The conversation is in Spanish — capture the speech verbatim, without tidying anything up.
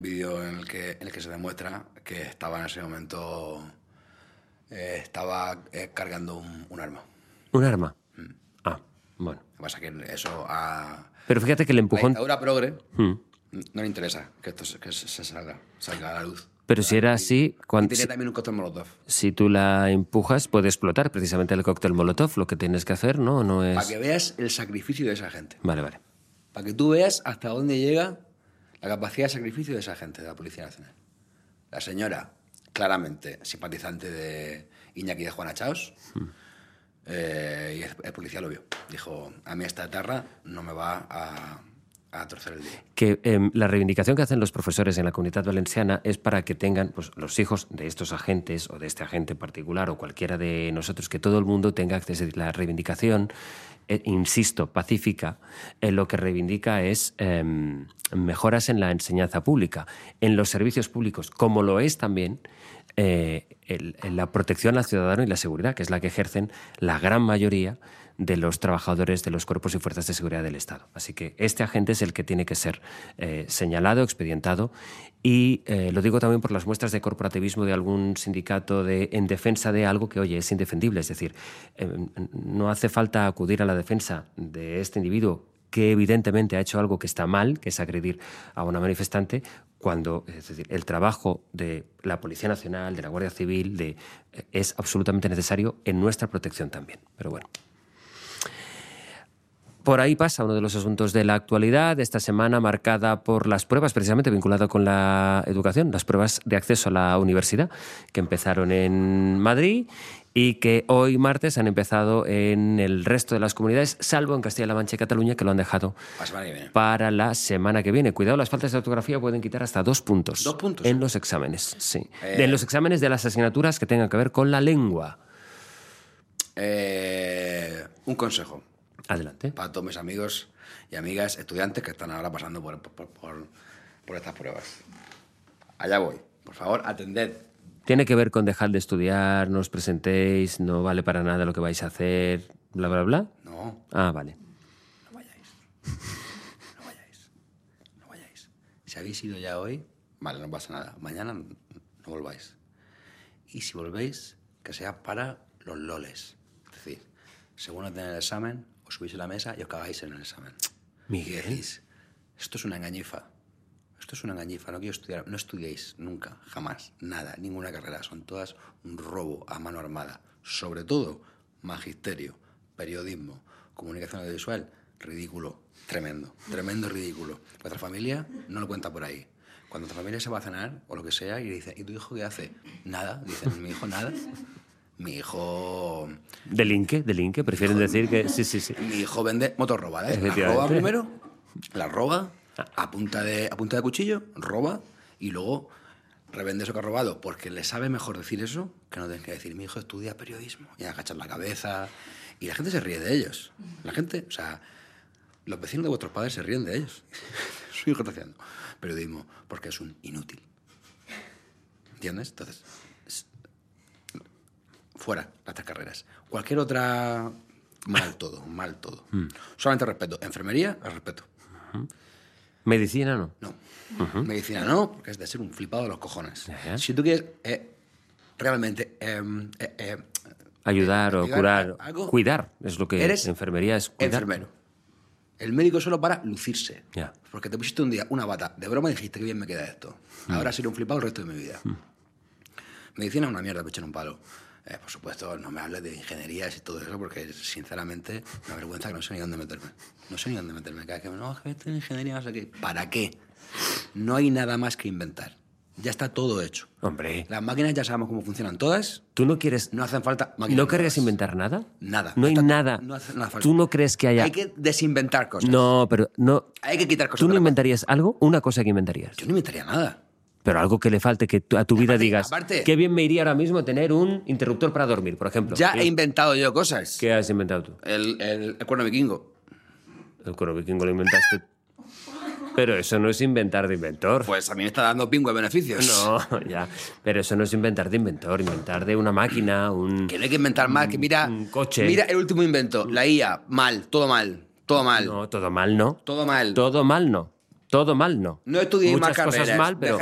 vídeo en el que en el que se demuestra que estaba en ese momento eh, estaba eh, cargando un, un arma. ¿Un arma? Mm. Ah, bueno. Lo que pasa es que eso a... Pero fíjate que el empujón... La dictadura progre mm. no le interesa que esto se, que se salga, salga a la luz. Pero si era así... Cuando, y tenía si, también un cóctel molotov. Si tú la empujas, puede explotar precisamente el cóctel molotov. Lo que tienes que hacer, ¿no? no es... Para que veas el sacrificio de esa gente. Vale, vale. Para que tú veas hasta dónde llega la capacidad de sacrificio de esa gente, de la Policía Nacional. La señora, claramente simpatizante de Iñaki de Juana Chaos, mm. eh, y el, el policía lo vio. Dijo, a mí esta etarra no me va a... a torcer el día. Que eh, la reivindicación que hacen los profesores en la Comunitat Valenciana es para que tengan pues, los hijos de estos agentes o de este agente en particular o cualquiera de nosotros, que todo el mundo tenga acceso a la reivindicación, eh, insisto, pacífica, eh, lo que reivindica es eh, mejoras en la enseñanza pública, en los servicios públicos, como lo es también eh, el, la protección al ciudadano y la seguridad, que es la que ejercen la gran mayoría de los trabajadores de los cuerpos y fuerzas de seguridad del Estado. Así que este agente es el que tiene que ser eh, señalado, expedientado, y eh, lo digo también por las muestras de corporativismo de algún sindicato de, en defensa de algo que, oye, es indefendible. Es decir, eh, no hace falta acudir a la defensa de este individuo que evidentemente ha hecho algo que está mal, que es agredir a una manifestante, cuando es decir, el trabajo de la Policía Nacional, de la Guardia Civil, de, eh, es absolutamente necesario en nuestra protección también. Pero bueno. Por ahí pasa uno de los asuntos de la actualidad esta semana, marcada por las pruebas, precisamente vinculada con la educación, las pruebas de acceso a la universidad, que empezaron en Madrid y que hoy martes han empezado en el resto de las comunidades, salvo en Castilla-La Mancha y Cataluña, que lo han dejado para la semana que viene. Cuidado, las faltas de ortografía pueden quitar hasta dos puntos, ¿Dos puntos? En los exámenes, sí. Eh... En los exámenes de las asignaturas que tengan que ver con la lengua. Eh, un consejo. Adelante. Para todos mis amigos y amigas estudiantes que están ahora pasando por, por, por, por estas pruebas. Allá voy. Por favor, atended. Tiene que ver con dejar de estudiar, no os presentéis, no vale para nada lo que vais a hacer, bla, bla, bla. No. Ah, vale. No vayáis. No vayáis. No vayáis. Si habéis ido ya hoy, vale, no pasa nada. Mañana no volváis. Y si volvéis, que sea para los loles. Es decir, según no tener el examen, os subís a la mesa y os cagáis en el examen. Miguel. Y decís, esto es una engañifa. Esto es una engañifa, no quiero estudiar. No estudiéis nunca, jamás, nada, ninguna carrera. Son todas un robo a mano armada. Sobre todo, magisterio, periodismo, comunicación audiovisual, ridículo, tremendo, tremendo ridículo. Vuestra familia no lo cuenta por ahí. Cuando tu familia se va a cenar o lo que sea y dice, ¿y tu hijo qué hace? Nada. Dicen, mi hijo nada. Mi hijo... Delinque, delinque, prefieren hijo, decir que... Sí, sí, sí. Mi hijo vende motos robadas. ¿eh? La roba primero, la roba a punta, de, a punta de cuchillo, roba y luego revende eso que ha robado, porque le sabe mejor decir eso que no tener que decir, mi hijo estudia periodismo, y agachar la cabeza, y la gente se ríe de ellos. La gente, o sea, los vecinos de vuestros padres se ríen de ellos. Su hijo está haciendo periodismo porque es un inútil. ¿Entiendes? Entonces... fuera las tres carreras. Cualquier otra, mal todo, mal todo. Mm. Solamente respeto. Enfermería, el respeto. Uh-huh. ¿Medicina no? No. Uh-huh. Medicina no, porque es de ser un flipado de los cojones. Uh-huh. Si tú quieres eh, realmente... Eh, eh, eh, ayudar eh, o curar, algo, cuidar, es lo que eres enfermería es cuidar. Enfermero. El médico es solo para lucirse. Yeah. Porque te pusiste un día una bata de broma y dijiste que bien me queda esto. Mm. Ahora seré un flipado el resto de mi vida. Mm. Medicina es una mierda, me echan un palo. Eh, por supuesto, no me hables de ingenierías y todo eso, porque sinceramente me avergüenza que no sé ni dónde meterme. No sé ni dónde meterme. Cada vez que me no, que estoy en ingeniería, no sé qué. ¿Para qué? No hay nada más que inventar. Ya está todo hecho. Hombre. Las máquinas ya sabemos cómo funcionan todas. ¿Tú no quieres...? No hacen falta máquinas. ¿No querrías inventar nada? Nada. No hay está, nada. No hace nada falta. ¿Tú no crees que haya...? Hay que desinventar cosas. No, pero no... Hay que quitar cosas. ¿Tú no inventarías algo? Una cosa que inventarías. Yo no inventaría nada. Pero algo que le falte, que a tu vida aparte, digas, aparte, qué bien me iría ahora mismo tener un interruptor para dormir, por ejemplo. Ya ¿Qué? he inventado yo cosas. ¿Qué has inventado tú? El, el, el cuerno vikingo. El cuerno vikingo lo inventaste. Pero eso no es inventar de inventor. Pues a mí me está dando pingüe beneficios. No, ya. Pero eso no es inventar de inventor. Inventar de una máquina, un... Que no hay que inventar más, que mira... Un coche. Mira el último invento, la I A. Mal, todo mal, todo mal. No, todo mal no. Todo mal. Todo mal no. Todo mal, no. No estudiéis más Muchas cosas carreras. mal, pero